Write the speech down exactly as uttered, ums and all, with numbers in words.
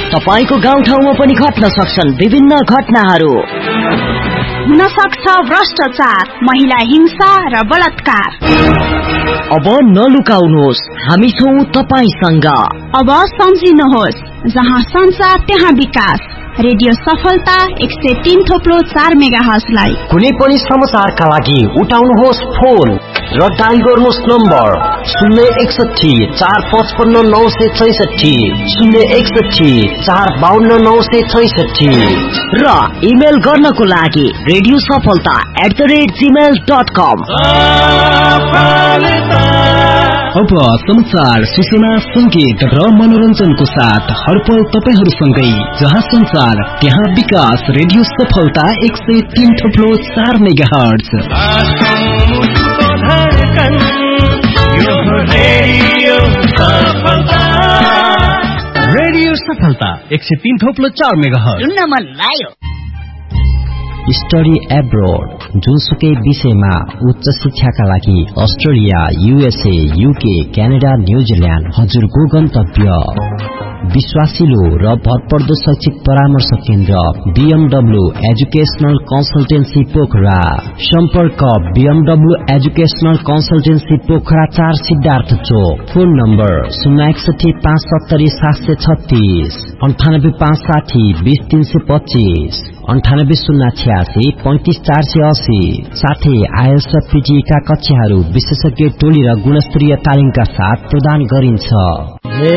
तपाईको गाउँठाउँमा पनि घट्न सक्छन् विभिन्न घटनाहरू। हुन सक्छ भ्रष्टाचार, महिला हिंसा र बलात्कार। अब नलुकाउनुहोस्, हामी छौं तपाईसँग। अब सम्झिनुहोस्, जहाँ संसार त्यहाँ विकास। रेडियो सफलता एक सय तीन थोप्लो चार मेगा हर्जलाई। कुनै पनि समाचारका लागि उठाउनुहोस् फोन र डायल गर्नुहोस् नम्बर शून्य एकसठी चार पचपन्न नौ सय छैसठी शून्य एकसठी चार बाहन्न नौ सय छैसठी र इमेल गर्नको लागि रेडियो सफलता at the rate Gmail dot कम। अब समाचार, सूचना, संगीत र मनोरञ्जनको साथ हरपल तपाईहरूसँगै। जहाँ संसार त्यहाँ विकास। रेडियो सफलता एक सय तीन थप्लो चार मेगा हर्ज। रेडियो सफलता एक सय तीन थप्लो चार मेगा हर्ज। सुन्न मन लाग्यो। स्टडी एब्रोड, जुनसुकै विषयमा उच्च शिक्षाका लागि Australia, USA, UK, Canada, New Zealand हजुरको गन्तव्य। विश्वासिलो र भरपर्दो शैक्षिक परामर्श केन्द्र बीएमडब्ल्यू एजुकेशनल कन्सल्टेन्सी पोखरा। सम्पर्क बीएमडब्ल्यू एजुकेशनल कन्सल्टेन्सी पोखरा चार सिद्धार्थ चोक। फोन नम्बर शून्य एकसठी पाँच सत्तरी सात सय छत्तीस अन्ठानब्बे पाँच साठी बीस तीन सय पच्चीस अन्ठानब्बे शून्य छ्यासी पैंतिस चार सय अस्सी। साथै आइएल्स र पीटीईका कक्षाहरू विशेषज्ञ टोली र गुणस्तरीय तालिमका साथ प्रदान गरिन्छ।